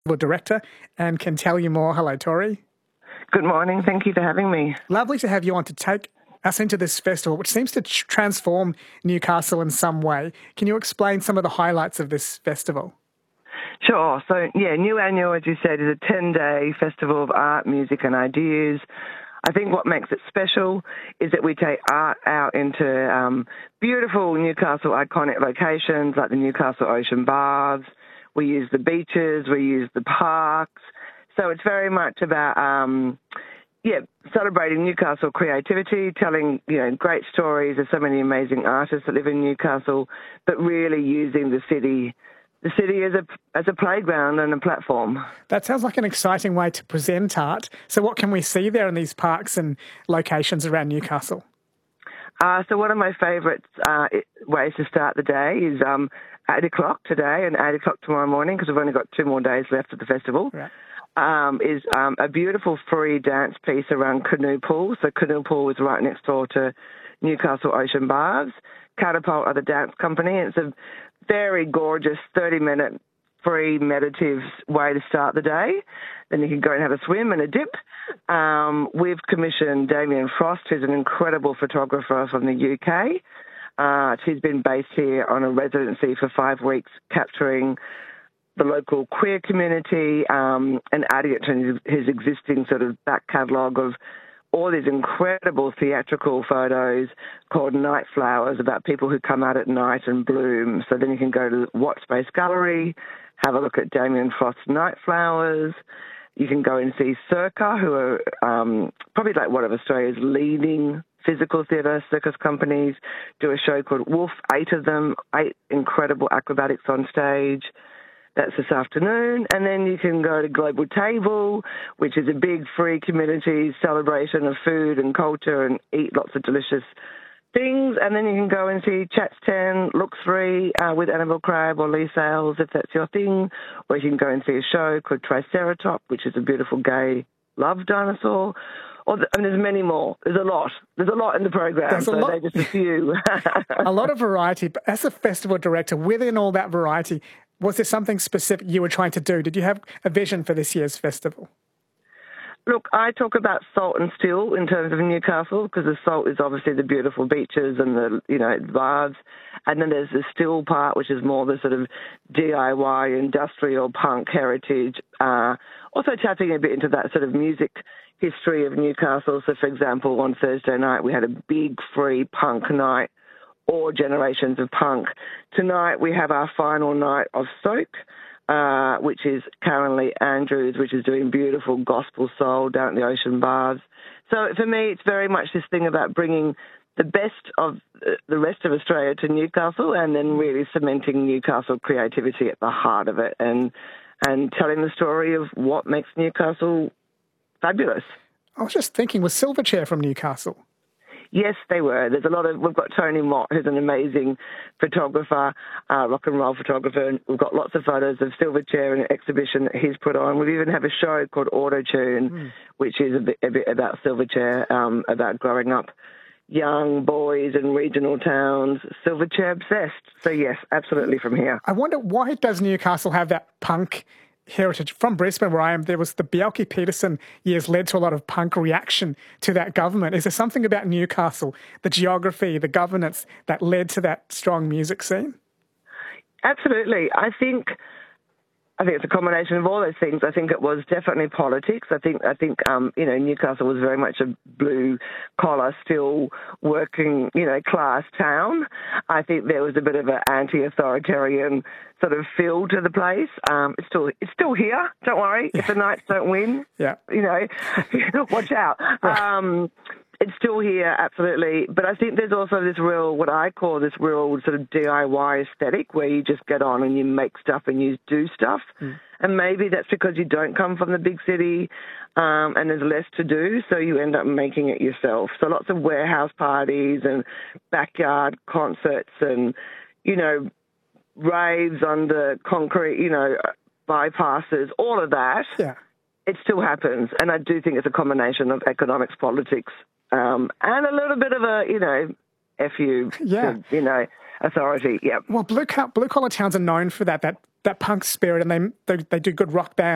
Director and can tell you more. Hello, Tori. Good morning. Thank you for having me. Lovely to have you on to take us into this festival, which seems to transform Newcastle in some way. Can you explain some of the highlights of this festival? Sure. So, New Annual, as you said, is a 10-day festival of art, music and ideas. I think what makes it special is that we take art out into beautiful Newcastle iconic locations like the Newcastle Ocean Baths. We use the beaches, we use the parks. So it's very much about, celebrating Newcastle creativity, telling, great stories of so many amazing artists that live in Newcastle, but really using the city as a playground and a platform. That sounds like an exciting way to present art. So what can we see there in these parks and locations around Newcastle? So one of my favourite ways to start the day is 8 o'clock today and 8 o'clock tomorrow morning, because we've only got 2 more days left of the festival, is a beautiful free dance piece around Canoe Pool. So Canoe Pool is right next door to Newcastle Ocean Baths. Catapult are the dance company. It's a very gorgeous 30-minute free meditative way to start the day. Then you can go and have a swim and a dip. We've commissioned Damien Frost, who's an incredible photographer from the UK. She's been based here on a residency for 5 weeks, capturing the local queer community and adding it to his existing sort of back catalogue of all these incredible theatrical photos called Night Flowers, about people who come out at night and bloom. So then you can go to Watch Space Gallery, have a look at Damien Frost's Night Flowers. You can go and see Circa, who are probably like one of Australia's leading physical theatre circus companies, do a show called Wolf, 8 of them, 8 incredible acrobatics on stage. That's this afternoon. And then you can go to Global Table, which is a big free community celebration of food and culture, and eat lots of delicious things. And then you can go and see Chats 10, Look 3 with Annabelle Crabb or Lee Sales, if that's your thing. Or you can go and see a show called Triceratop, which is a beautiful gay love dinosaur. And there's many more. There's a lot. There's a lot in the program, so they're just a few. A lot of variety. But as a festival director, within all that variety, was there something specific you were trying to do? Did you have a vision for this year's festival? Look, I talk about salt and still in terms of Newcastle, because the salt is obviously the beautiful beaches and the baths, and then there's the still part, which is more the sort of DIY, industrial, punk heritage. Also tapping a bit into that sort of music history of Newcastle. So, for example, on Thursday night we had a big free punk night, all generations of punk. Tonight we have our final night of Soak, which is Karen Lee Andrews, which is doing beautiful gospel soul down at the Ocean Baths. So for me, it's very much this thing about bringing the best of the rest of Australia to Newcastle, and then really cementing Newcastle creativity at the heart of it, and telling the story of what makes Newcastle fabulous. I was just thinking, was Silverchair from Newcastle? Yes, they were. We've got Tony Mott, who's an amazing photographer, rock and roll photographer, and we've got lots of photos of Silverchair and an exhibition that he's put on. We even have a show called Auto Tune, which is a bit about Silverchair, about growing up young boys in regional towns, Silverchair obsessed. So yes, absolutely from here. I wonder, why does Newcastle have that punk heritage? From Brisbane, where I am, there was the Bjelke-Petersen years led to a lot of punk reaction to that government. Is there something about Newcastle, the geography, the governance, that led to that strong music scene? Absolutely. I think it's a combination of all those things. I think it was definitely politics. I think Newcastle was very much a blue-collar, still working, class town. I think there was a bit of an anti-authoritarian sort of feel to the place. It's still here. Don't worry. If the Knights don't win, watch out. Right. It's still here, absolutely. But I think there's also this real, what I call this real sort of DIY aesthetic, where you just get on and you make stuff and you do stuff. And maybe that's because you don't come from the big city and there's less to do, so you end up making it yourself. So lots of warehouse parties and backyard concerts and, raves under concrete, bypasses, all of that. Yeah. It still happens. And I do think it's a combination of economics, politics, and a little bit of a, FU, authority. Yeah. Well, blue collar towns are known for that punk spirit, and they do good rock bands.